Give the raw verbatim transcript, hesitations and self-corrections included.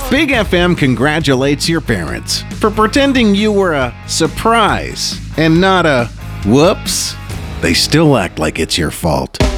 Big F M congratulates your parents for pretending you were a surprise and not a whoops. They still act like it's your fault.